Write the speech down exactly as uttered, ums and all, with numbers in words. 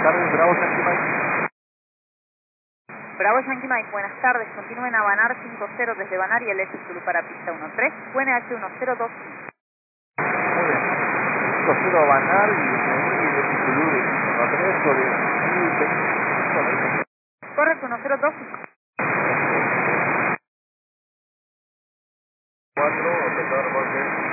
tardes, Bravo Yankee Mike. Bravo Yankee Mike, buenas tardes. Continúen a Banar cinco cero desde Banar y el F Zulu para pista uno tres, U N H uno cero dos cinco. Muy bien. cinco cero Banar y el F Zulu de uno tres sobre Correcto, uno cero dos cinco. cuatro, operador Jorge.